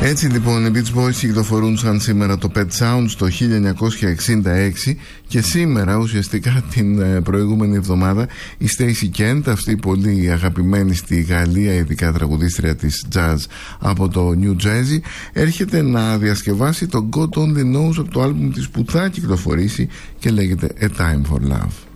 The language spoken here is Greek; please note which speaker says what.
Speaker 1: Έτσι λοιπόν οι Beach Boys κυκλοφορούσαν σήμερα το Pet Sounds το 1966 και σήμερα ουσιαστικά την προηγούμενη εβδομάδα η Stacey Kent, αυτή η πολύ αγαπημένη στη Γαλλία ειδικά τραγουδίστρια της jazz από το New Jersey, έρχεται να διασκευάσει το God Only Knows από το άλμπουμ της που θα κυκλοφορήσει και λέγεται A Time for Love.